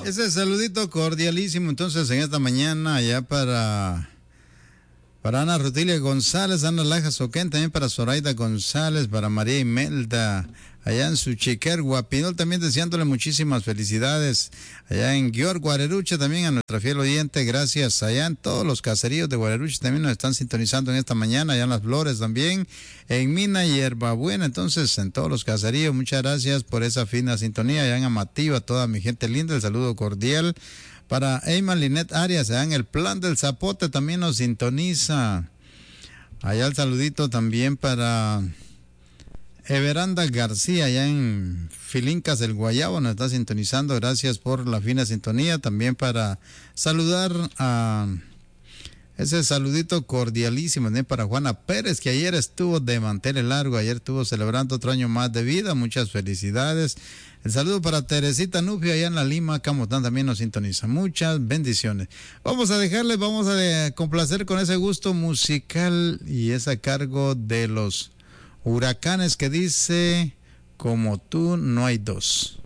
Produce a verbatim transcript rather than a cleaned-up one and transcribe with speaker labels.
Speaker 1: Ese saludito cordialísimo entonces en esta mañana allá para para Ana Rutilia González, Ana Laja Soquén, también para Zoraida González, para María Imelda, allá en Suchiquer, Guapinol, también deseándole muchísimas felicidades, allá en Guior, Guareruche, también a nuestra fiel oyente, gracias, allá en todos los caseríos de Guareruche también nos están sintonizando en esta mañana, allá en Las Flores también, en Mina y Herbabuena, entonces en todos los caseríos, muchas gracias por esa fina sintonía, allá en Amativa, toda mi gente linda, el saludo cordial. Para Eyman Linet Arias, allá en el Plan del Zapote también nos sintoniza. Allá el saludito también para Everanda García, allá en Filincas del Guayabo, nos está sintonizando. Gracias por la fina sintonía. También para saludar a ese saludito cordialísimo también para Juana Pérez, que ayer estuvo de mantener largo, ayer estuvo celebrando otro año más de vida. Muchas felicidades. El saludo para Teresita Nufio allá en la Lima, Camotán también nos sintoniza. Muchas bendiciones. Vamos a dejarles, vamos a de, complacer con ese gusto musical y es a cargo de los Huracanes que dice, como tú no hay dos.